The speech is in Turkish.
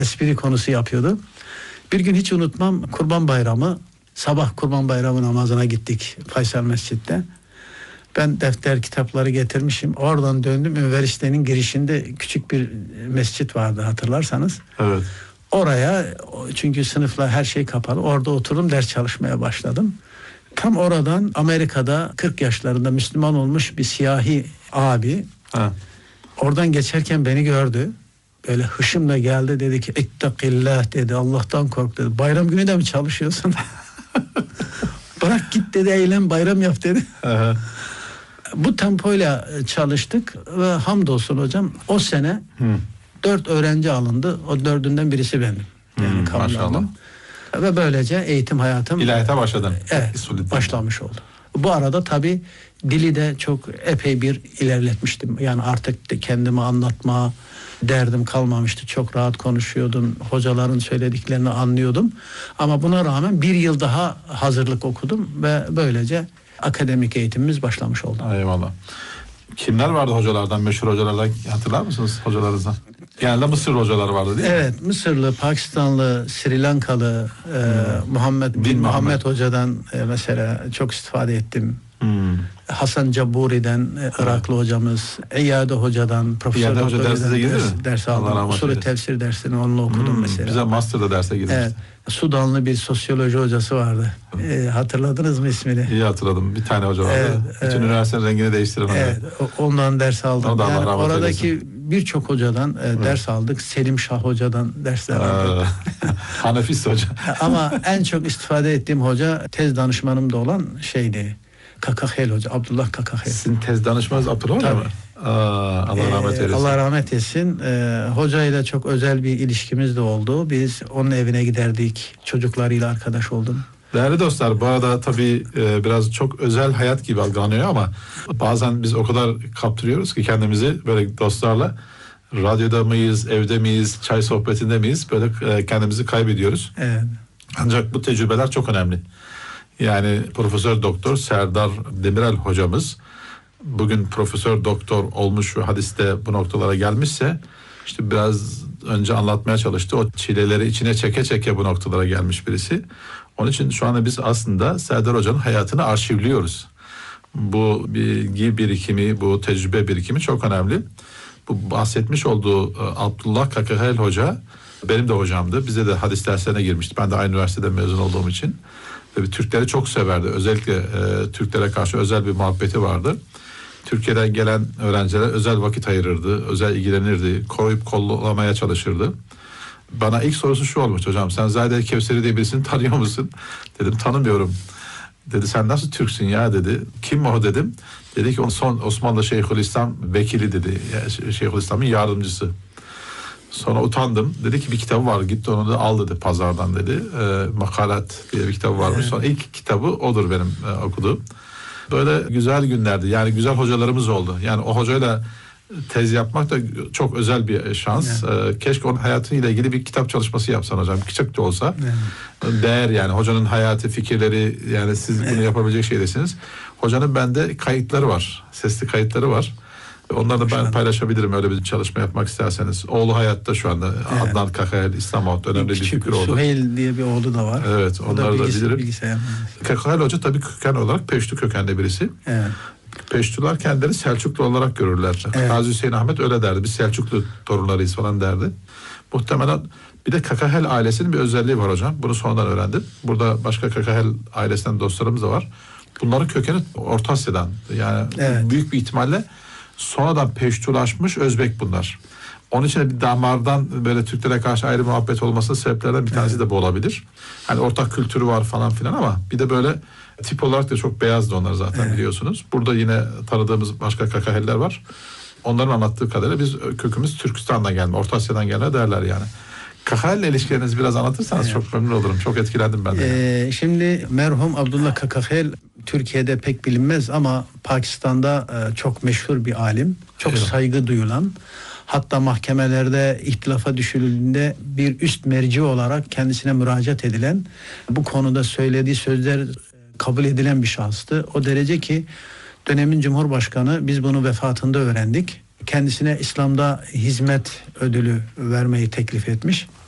espri konusu yapıyordu. Bir gün hiç unutmam, Kurban Bayramı, sabah Kurban Bayramı namazına gittik Faysal Mescid'de. Ben defter kitapları getirmişim. Oradan döndüm. Üniversitenin girişinde küçük bir mescit vardı, hatırlarsanız. Evet. Oraya, çünkü sınıflar her şey kapalı. Orada oturdum, ders çalışmaya başladım. Tam oradan Amerika'da 40 yaşlarında Müslüman olmuş bir siyahi abi. Ha. Oradan geçerken beni gördü. Böyle hışımla geldi, dedi ki "İttakillah" dedi, "Allah'tan kork" dedi. "Bayram günü de mi çalışıyorsun?" "Bırak git" dedi, "eylem, bayram yap" dedi. Aha. Bu tempoyla çalıştık ve hamdolsun hocam o sene 4 öğrenci alındı. O 4'ünden birisi bendim. Yani kabul. Ve böylece eğitim hayatım İlahiyata başladın. Evet, başlamış oldu. Bu arada tabii dili de çok epey bir ilerletmiştim. Yani artık kendimi anlatma derdim kalmamıştı. Çok rahat konuşuyordum. Hocaların söylediklerini anlıyordum. Ama buna rağmen bir yıl daha hazırlık okudum ve böylece akademik eğitimimiz başlamış oldu. Eyvallah. Kimler vardı hocalardan, meşhur hocalardan, hatırlar mısınız hocalarınızdan? Genelde Mısır hocaları vardı değil mi? Evet, Mısırlı, Pakistanlı, Sri Lankalı, Muhammed Hoca'dan mesela çok istifade ettim. Hasan Caburi'den, Iraklı hocamız, Eyyade Hoca'dan, Profesör Hoca ders aldım. Usulü tefsir dersini onunla okudum mesela. Bize master'da derse girmişti. Evet. Sudanlı bir sosyoloji hocası vardı. Hatırladınız mı ismini? İyi hatırladım. Bir tane hoca vardı. Bütün üniversitenin rengini değiştiren hoca. Evet, ondan ders aldım. Yani oradaki eylesin. birçok hocadan ders aldık. Selim Şah Hoca'dan dersler aldık. Hanefis Hoca. Ama en çok istifade ettiğim hoca tez danışmanım da olan şeydi. Kakahel Hoca, Abdullah Kakahel. Sizin tez danışmanınız Abdullah Hoca mı? Allah rahmet eylesin. Allah rahmet etsin. Hocayla çok özel bir ilişkimiz de oldu. Biz onun evine giderdik. Çocuklarıyla arkadaş oldum. Değerli dostlar, bu arada tabii biraz çok özel hayat gibi algılanıyor ama bazen biz o kadar kaptırıyoruz ki kendimizi böyle dostlarla. Radyoda mıyız, evde miyiz, çay sohbetinde miyiz? Böyle kendimizi kaybediyoruz. Evet. Ancak bu tecrübeler çok önemli. Yani Profesör Doktor Serdar Demirel hocamız bugün Profesör Doktor olmuş ve hadiste bu noktalara gelmişse işte biraz önce anlatmaya çalıştı. O çileleri içine çeke çeke bu noktalara gelmiş birisi. Onun için şu anda biz aslında Serdar Hoca'nın hayatını arşivliyoruz. Bu bilgi birikimi, bu tecrübe birikimi çok önemli. Bu bahsetmiş olduğu Abdullah Kakahel Hoca benim de hocamdı. Bize de hadis derslerine girmişti. Ben de aynı üniversitede mezun olduğum için. Ve Türkleri çok severdi. Özellikle Türklere karşı özel bir muhabbeti vardı. Türkiye'den gelen öğrencilere özel vakit ayırırdı. Özel ilgilenirdi. Koruyup kollamaya çalışırdı. Bana ilk sorusu şu olmuş: "Hocam sen Zahide Kevseri diye birisini tanıyor musun?" Dedim "Tanımıyorum." Dedi "Sen nasıl Türksün ya?" dedi. "Kim o?" dedim. Dedi ki "Son Osmanlı Şeyhülislam vekili" dedi. Yani Şeyhülislam'ın yardımcısı. Sonra utandım. Dedi ki "Bir kitabı var, gitti onu da al" dedi, pazardan dedi. Makalat diye bir kitabı varmış. Sonra ilk kitabı odur benim okuduğum. Böyle güzel günlerdi. Yani güzel hocalarımız oldu. Yani o hocayla tez yapmak da çok özel bir şans. Keşke onun hayatıyla ilgili bir kitap çalışması yapsan hocam. Küçük de olsa. Değer yani. Hocanın hayatı, fikirleri, yani siz bunu yapabilecek şeydesiniz. Hocanın bende kayıtları var. Sesli kayıtları var. Onları da ben paylaşabilirim öyle bir çalışma yapmak isterseniz. Oğlu hayatta şu anda. Evet. Adnan Kakahel İslamoğlu önemli bir fikir oldu. Süheyl diye bir oğlu da var. Evet, onları da bilirim. Kakahel Hoca tabii köken olarak Peştu kökenli birisi. Evet. Peştular kendileri Selçuklu olarak görürler. Evet. Gazi Hüseyin Ahmet öyle derdi. Biz Selçuklu torunlarıyız falan derdi. Muhtemelen bir de Kakahel ailesinin bir özelliği var hocam. Bunu sonradan öğrendim. Burada başka Kakahel ailesinden dostlarımız da var. Bunların kökeni Orta Asya'dan. Yani büyük bir ihtimalle sonradan Peştulaşmış Özbek bunlar. Onun için bir damardan böyle Türklere karşı ayrı muhabbet olmasının sebeplerden bir tanesi de bu olabilir. Hani ortak kültürü var falan filan ama bir de böyle tip olarak da çok beyazdı onlar zaten biliyorsunuz. Burada yine tanıdığımız başka Kakaheller var. Onların anlattığı kadarıyla biz kökümüz Türkistan'dan gelme, Orta Asya'dan gelme derler yani. Kakahel ilişkilerinizi biraz anlatırsanız çok memnun olurum. Çok etkilendim ben de. Şimdi merhum Abdullah Kakahel Türkiye'de pek bilinmez ama Pakistan'da çok meşhur bir alim. Çok saygı duyulan. Hatta mahkemelerde ihtilafa düşürüldüğünde bir üst merci olarak kendisine müracaat edilen, bu konuda söylediği sözler kabul edilen bir şahıstı. O derece ki dönemin Cumhurbaşkanı, biz bunu vefatında öğrendik, kendisine İslam'da hizmet ödülü vermeyi teklif etmiş.